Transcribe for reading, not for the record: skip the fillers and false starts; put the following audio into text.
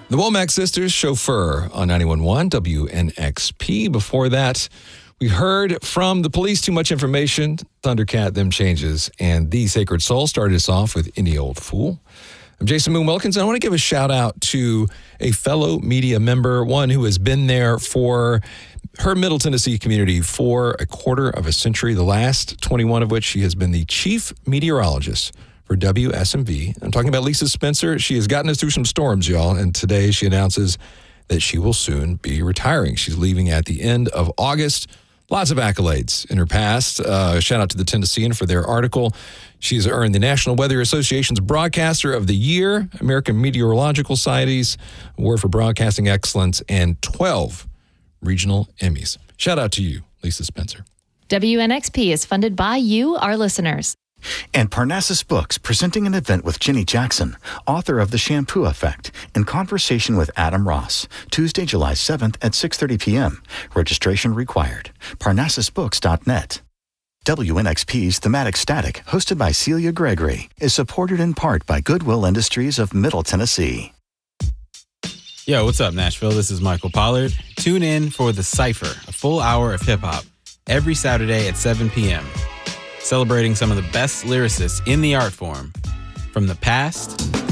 The Womack Sisters, Chauffeur on 91.1 WNXP. Before that, we heard from The Police, Too Much Information, Thundercat, Them Changes, and The Sacred Soul started us off with Any Old Fool. I'm Jason Moon Wilkinson. I want to give a shout out to a fellow media member, one who has been there for her Middle Tennessee community for a quarter of a century, the last 21 of which she has been the chief meteorologist for WSMV. I'm talking about Lisa Spencer. She has gotten us through some storms, y'all, and today she announces that she will soon be retiring. She's leaving at the end of August. Lots of accolades in her past. Shout out to the Tennessean for their article. She's earned the National Weather Association's Broadcaster of the Year, American Meteorological Society's Award for Broadcasting Excellence, and 12 regional Emmys. Shout out to you, Lisa Spencer. WNXP is funded by you, our listeners. And Parnassus Books, presenting an event with Jenny Jackson, author of The Shampoo Effect, in conversation with Adam Ross, Tuesday, July 7th at 6:30 p.m. Registration required. ParnassusBooks.net. WNXP's Thematic Static, hosted by Celia Gregory, is supported in part by Goodwill Industries of Middle Tennessee. Yo, what's up, Nashville? This is Michael Pollard. Tune in for The Cypher, a full hour of hip-hop, every Saturday at 7 p.m., celebrating some of the best lyricists in the art form from the past